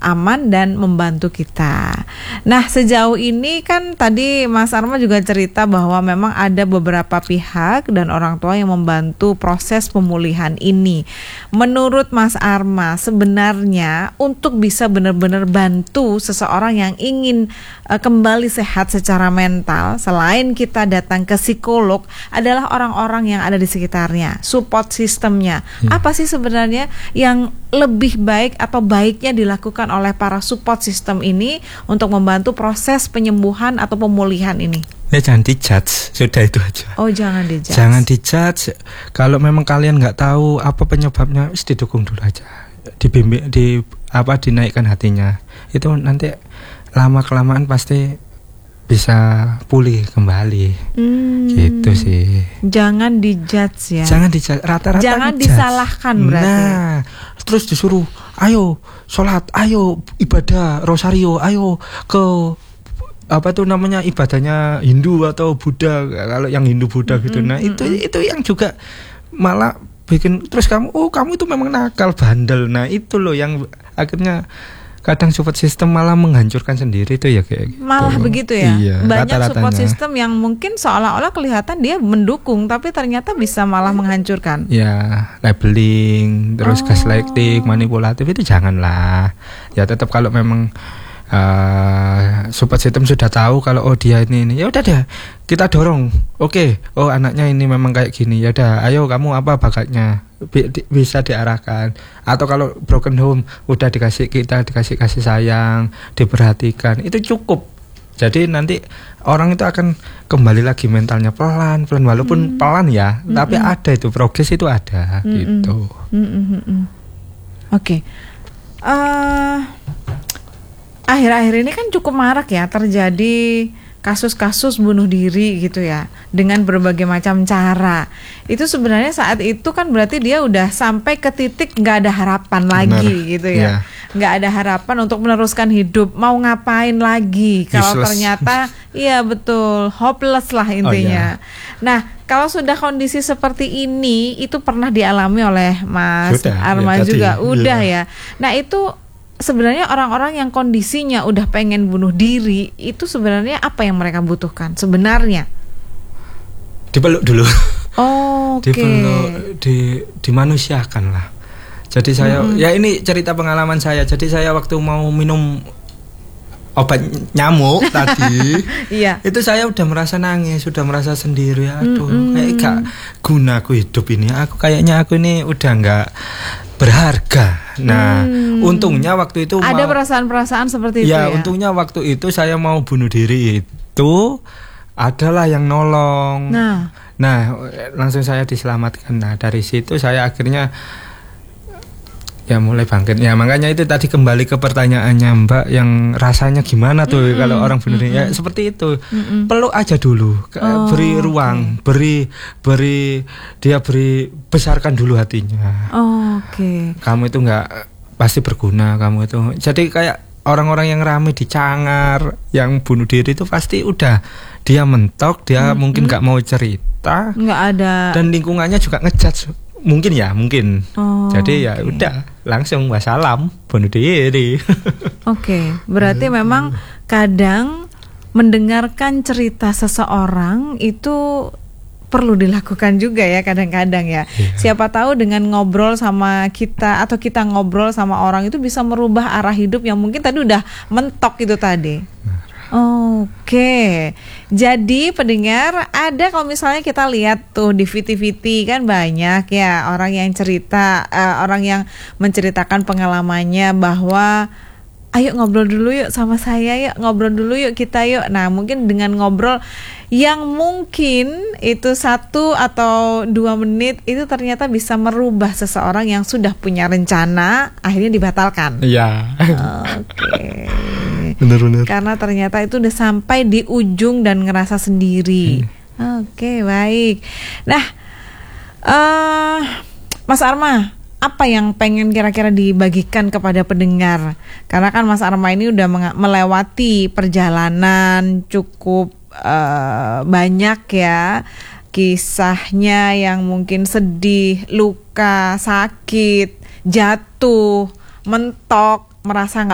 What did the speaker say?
aman dan membantu kita. Nah, sejauh ini kan tadi Mas Arma juga cerita bahwa memang ada beberapa pihak dan orang tua yang membantu proses pemulihan ini. Menurut Mas Arma, sebenarnya untuk bisa benar-benar bantu seseorang yang ingin kembali sehat secara mental, selain kita datang ke psikolog, adalah orang-orang yang ada di sekitarnya, support sistemnya. Apa sih sebenarnya yang lebih baik atau baiknya dilakukan oleh para support system ini untuk membantu proses penyembuhan atau pemulihan ini? Ya jangan dijudge, sudah itu aja. Oh, jangan dijudge. Jangan dijudge. Kalau memang kalian nggak tahu apa penyebabnya, didukung dulu aja. Dibimbing, dinaikkan hatinya. Itu nanti lama kelamaan pasti bisa pulih kembali. Gitu sih. Jangan dijudge ya. Jangan dijudge, rata-rata jangan ngejudge. Disalahkan berarti. Nah, terus disuruh, ayo sholat, ayo ibadah rosario, ayo ke ibadahnya Hindu atau Buddha, kalau yang Hindu Buddha gitu. Nah, itu yang juga malah bikin terus kamu itu memang nakal, bandel. Nah, itu loh yang akhirnya kadang support system malah menghancurkan sendiri itu ya kayak gitu. Malah begitu ya. Iya, banyak support system yang mungkin seolah-olah kelihatan dia mendukung tapi ternyata bisa malah menghancurkan. Ya, labeling, terus gaslighting, manipulatif itu janganlah. Ya tetap kalau memang support system sudah tahu kalau dia ini ya udah deh kita dorong. Oke, anaknya ini memang kayak gini, ya udah ayo kamu apa bakatnya, bisa diarahkan. Atau kalau broken home udah dikasih kasih sayang, diperhatikan, itu cukup. Jadi nanti orang itu akan kembali lagi mentalnya pelan walaupun pelan ya, tapi ada itu progres itu ada gitu. Oke. Akhir-akhir ini kan cukup marak ya terjadi kasus-kasus bunuh diri gitu ya, dengan berbagai macam cara. Itu sebenarnya saat itu kan berarti dia udah sampai ke titik nggak ada harapan lagi gitu ya. Nggak ada harapan untuk meneruskan hidup, mau ngapain lagi kalau ternyata iya betul, hopeless lah intinya. Nah, kalau sudah kondisi seperti ini, itu pernah dialami oleh Mas Arma juga, udah ya. Nah, itu sebenarnya orang-orang yang kondisinya udah pengen bunuh diri, itu sebenarnya apa yang mereka butuhkan sebenarnya? Dipeluk dulu. Dipeluk, dimanusiakan lah. Jadi saya, ya ini cerita pengalaman saya. Jadi saya waktu mau minum obat nyamuk tadi, itu saya udah merasa nangis, sudah merasa sendiri. Aduh, kayak gak guna aku hidup ini. Kayaknya aku ini udah nggak berharga. Nah, untungnya waktu itu ada perasaan-perasaan seperti itu ya. Untungnya waktu itu saya mau bunuh diri itu adalah yang nolong. Nah, langsung saya diselamatkan. Nah, dari situ saya akhirnya ya mulai bangkit. Ya makanya itu tadi kembali ke pertanyaannya Mbak, yang rasanya gimana tuh kalau orang bunuh diri. Ya seperti itu. Peluk aja dulu, beri ruang, beri besarkan dulu hatinya. Kamu itu nggak pasti berguna, kamu itu. Jadi kayak orang-orang yang ramai di Cangar, yang bunuh diri itu pasti udah dia mentok, dia mungkin nggak mau cerita, nggak ada, dan lingkungannya juga ngejudge. Mungkin. Jadi ya udah langsung wassalam, bunuh diri. Berarti memang kadang mendengarkan cerita seseorang itu perlu dilakukan juga ya kadang-kadang ya. Siapa tahu dengan ngobrol sama kita atau kita ngobrol sama orang itu bisa merubah arah hidup yang mungkin tadi udah mentok itu tadi. Jadi pendengar, ada kalau misalnya kita lihat tuh di VT kan banyak ya orang yang cerita, orang yang menceritakan pengalamannya bahwa ayo ngobrol dulu yuk sama saya, yuk ngobrol dulu yuk kita yuk. Nah, mungkin dengan ngobrol yang mungkin itu 1 atau 2 menit itu ternyata bisa merubah seseorang yang sudah punya rencana akhirnya dibatalkan. Benar-benar. Karena ternyata itu udah sampai di ujung dan ngerasa sendiri. Baik. Nah, Mas Arma, apa yang pengen kira-kira dibagikan kepada pendengar? Karena kan Mas Arma ini udah melewati perjalanan cukup banyak ya, kisahnya yang mungkin sedih, luka, sakit, jatuh, mentok, merasa